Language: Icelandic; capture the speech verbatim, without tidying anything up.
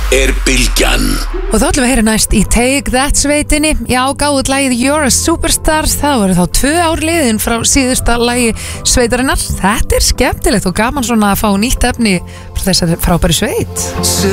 er Bylgjan. Og þá ætlum við að heyra næst í Take That sveitinni. Já, gáðuð lagið You're a Superstar. Það voru þá tvö ár liðin frá síðusta lagi sveitarinnar. Þetta er skemmtilegt og gaman svona að fá nýtt efni frá þessari frábæri sveit.